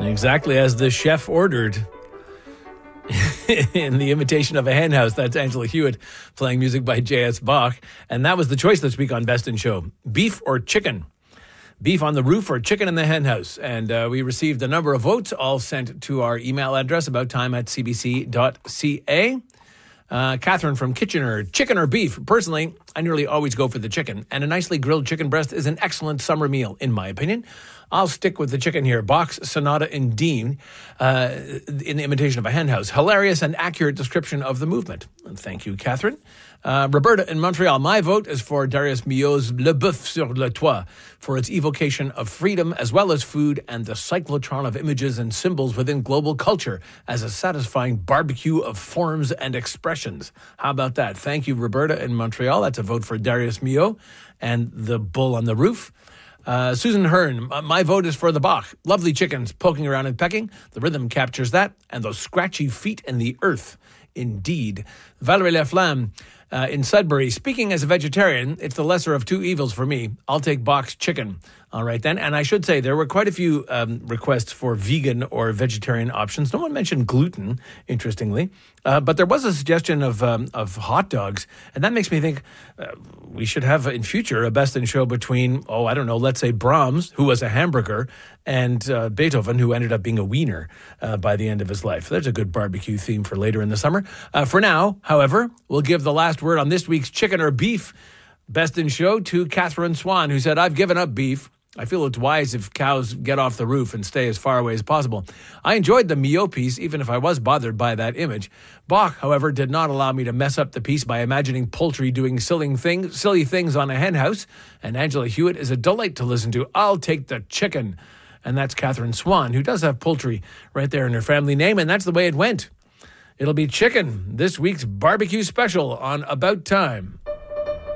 Exactly as the chef ordered in The Imitation of a Hen House. That's Angela Hewitt playing music by J.S. Bach. And that was the choice this week on Best in Show. Beef or chicken? Beef on the roof or chicken in the hen house? And we received a number of votes, all sent to our email address, abouttime@cbc.ca. Catherine from Kitchener, chicken or beef? Personally, I nearly always go for the chicken, and a nicely grilled chicken breast is an excellent summer meal, in my opinion. I'll stick with the chicken here. Bach's Sonata in D, in The Imitation of a Hen House. Hilarious and accurate description of the movement. Thank you, Catherine. Roberta in Montreal. My vote is for Darius Milhaud's Le Boeuf sur le Toit for its evocation of freedom as well as food and the cyclotron of images and symbols within global culture as a satisfying barbecue of forms and expressions. How about that? Thank you, Roberta in Montreal. That's a vote for Darius Milhaud and the bull on the roof. Susan Hearn, my vote is for the Bach. Lovely chickens poking around and pecking. The rhythm captures that. And those scratchy feet in the earth. Indeed. Valerie Laflamme in Sudbury. Speaking as a vegetarian, it's the lesser of two evils for me. I'll take Bach's chicken. All right, then. And I should say there were quite a few requests for vegan or vegetarian options. No one mentioned gluten, interestingly. But there was a suggestion of hot dogs. And that makes me think we should have in future a Best in Show between, let's say Brahms, who was a hamburger, and Beethoven, who ended up being a wiener by the end of his life. There's a good barbecue theme for later in the summer. For now, however, we'll give the last word on this week's chicken or beef Best in Show to Catherine Swan, who said, I've given up beef. I feel it's wise if cows get off the roof and stay as far away as possible. I enjoyed the Milhaud piece, even if I was bothered by that image. Bach, however, did not allow me to mess up the piece by imagining poultry doing silly things on a hen house. And Angela Hewitt is a delight to listen to. I'll take the chicken. And that's Catherine Swan, who does have poultry right there in her family name. And that's the way it went. It'll be chicken, this week's barbecue special on About Time.